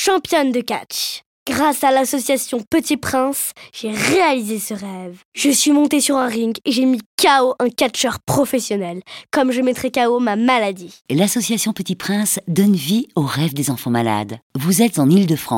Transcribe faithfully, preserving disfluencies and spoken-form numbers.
championne de catch. Grâce à l'association Petit Prince, j'ai réalisé ce rêve. Je suis montée sur un ring et j'ai mis K O un catcheur professionnel, comme je mettrai K O ma maladie. L'association Petit Prince donne vie aux rêves des enfants malades. Vous êtes en Île-de-France.